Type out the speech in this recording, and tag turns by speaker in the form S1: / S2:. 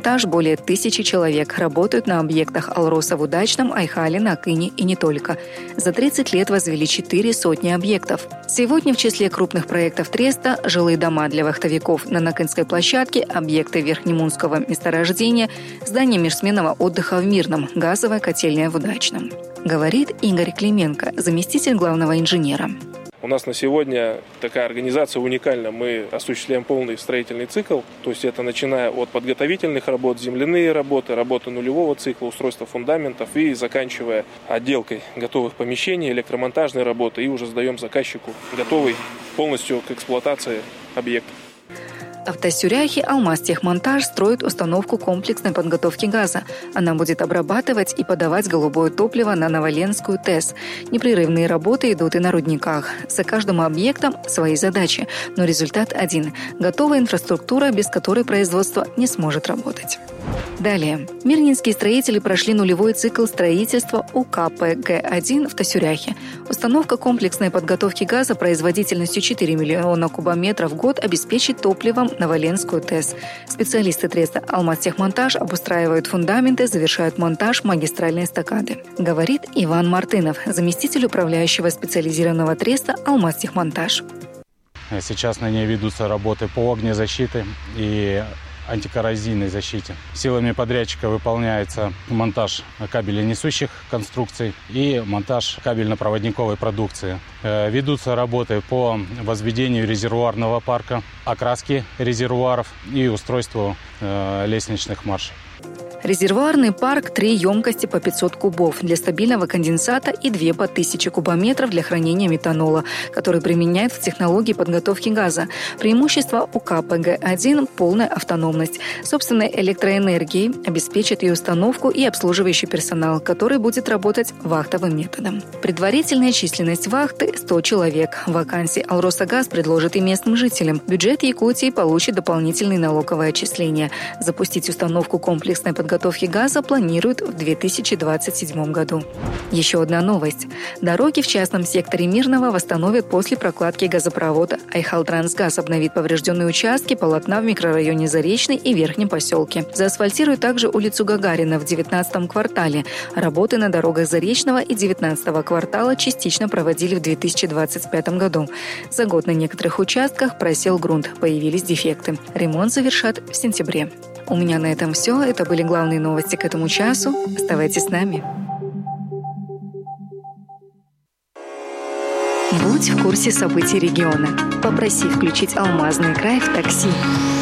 S1: «Алмазтехмонтаж» более 1000 человек работают на объектах «Алроса» в Удачном, Айхале, Накыне и не только. За 30 лет возвели 400 объектов. Сегодня в числе крупных проектов Треста жилые дома для вахтовиков на Накынской площадке, объекты Верхнемунского месторождения, здание межсменного отдыха в Мирном, газовая котельная в Удачном. Говорит Игорь Клименко, заместитель главного инженера.
S2: У нас на сегодня такая организация уникальна. Мы осуществляем полный строительный цикл, то есть это начиная от подготовительных работ, земляные работы, работы нулевого цикла, устройства фундаментов и заканчивая отделкой готовых помещений, электромонтажной работы, и уже сдаем заказчику готовый полностью к эксплуатации объект.
S1: Автосюряхи «Алмазтехмонтаж» строит установку комплексной подготовки газа. Она будет обрабатывать и подавать голубое топливо на Новоленскую ТЭС. Непрерывные работы идут и на рудниках. За каждым объектом свои задачи, но результат один – готовая инфраструктура, без которой производство не сможет работать. Далее. Мирнинские строители прошли нулевой цикл строительства УКПГ-1 в Тасюряхе. Установка комплексной подготовки газа производительностью 4 миллиона кубометров в год обеспечит топливом Новоленскую ТЭС. Специалисты Треста «Алмазтехмонтаж» обустраивают фундаменты, завершают монтаж магистральной эстакады. Говорит Иван Мартынов, заместитель управляющего специализированного Треста «Алмазтехмонтаж».
S3: Сейчас на ней ведутся работы по огнезащите и антикоррозийной защите. Силами подрядчика выполняется монтаж кабеленесущих конструкций и монтаж кабельно-проводниковой продукции. Ведутся работы по возведению резервуарного парка, окраске резервуаров и устройству лестничных маршей.
S1: Резервуарный парк – 3 емкости по 500 кубов для стабильного конденсата и 2 по 1000 кубометров для хранения метанола, который применяют в технологии подготовки газа. Преимущество УКПГ-1 – полная автономность. Собственной электроэнергией обеспечит и установку, и обслуживающий персонал, который будет работать вахтовым методом. Предварительная численность вахты – 100 человек. Вакансии «Алросагаз» предложит и местным жителям. Бюджет Якутии получит дополнительные налоговые отчисления. Запустить установку комплексной подготовки газа планируют в 2027 году. Еще одна новость. Дороги в частном секторе Мирного восстановят после прокладки газопровода. Айхалтрансгаз обновит поврежденные участки полотна в микрорайоне Заречный и Верхнем поселке. Заасфальтируют также улицу Гагарина в 19-м квартале. Работы на дорогах Заречного и 19-го квартала частично проводили в 2025 году. За год на некоторых участках просел грунт, появились дефекты. Ремонт завершат в сентябре. У меня на этом все. Это были главные новости к этому часу. Оставайтесь с нами. Будь в курсе событий региона. Попроси включить «Алмазный край» в такси.